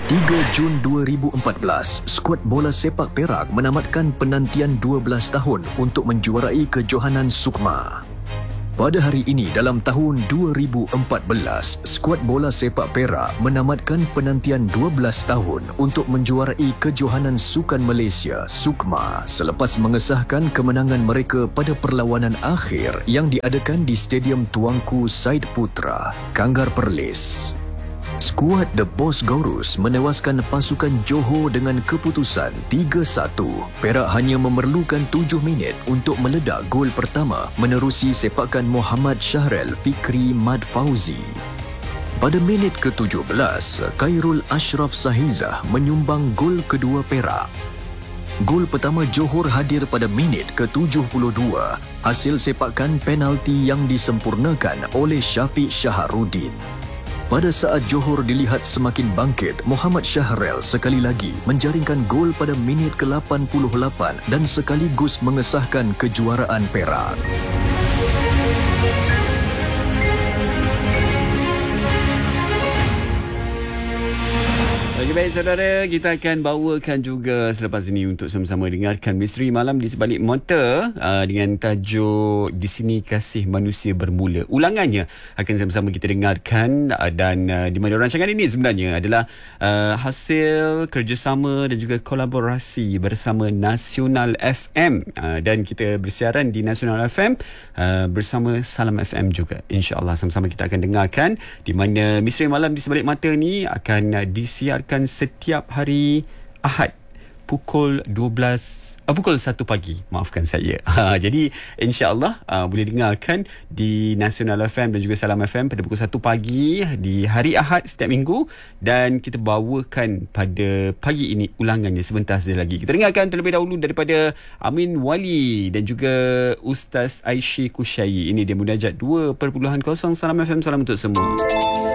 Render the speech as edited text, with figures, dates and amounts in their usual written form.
3 Jun 2014, skuad bola sepak Perak menamatkan penantian 12 tahun untuk menjuarai kejohanan Sukma. Pada hari ini dalam tahun 2014, skuad bola sepak Perak menamatkan penantian 12 tahun untuk menjuarai kejohanan Sukan Malaysia Sukma selepas mengesahkan kemenangan mereka pada perlawanan akhir yang diadakan di Stadium Tuanku Said Putra, Kanggar Perlis. Skuad The Boss Gaurus menewaskan pasukan Johor dengan keputusan 3-1. Perak hanya memerlukan 7 minit untuk meledak gol pertama menerusi sepakan Muhammad Syahril Fikri Mad Fauzi. Pada minit ke-17, Khairul Ashraf Sahizah menyumbang gol kedua Perak. Gol pertama Johor hadir pada minit ke-72, hasil sepakan penalti yang disempurnakan oleh Syafiq Syaharuddin. Pada saat Johor dilihat semakin bangkit, Muhammad Syahril sekali lagi menjaringkan gol pada minit ke-88 dan sekaligus mengesahkan kejuaraan Perak. Okey, baik saudara, kita akan bawakan juga selepas ini untuk sama-sama dengarkan Misteri Malam di Sebalik Mata dengan tajuk Di Sini Kasih Manusia Bermula. Ulangannya akan sama-sama kita dengarkan dan di mana rancangan ini sebenarnya adalah hasil kerjasama dan juga kolaborasi bersama Nasional FM dan kita bersiaran di Nasional FM bersama Salam FM juga. InsyaAllah sama-sama kita akan dengarkan di mana Misteri Malam di Sebalik Mata ni akan disiarkan setiap hari Ahad pukul 1 pagi, maafkan saya. Jadi insya-Allah boleh dengarkan di Nasional FM dan juga Salam FM pada pukul 1 pagi di hari Ahad setiap minggu, dan kita bawakan pada pagi ini ulangannya sebentar saja lagi. Kita dengarkan terlebih dahulu daripada Amin Wali dan juga Ustaz Aisyah Kushayi. Ini dia Munajat 2.0 Salam FM, salam untuk semua.